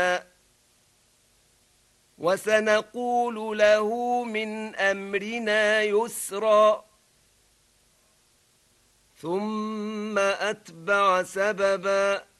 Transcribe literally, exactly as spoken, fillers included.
وسنقول له من أمرنا يسرا ثم أتبع سببا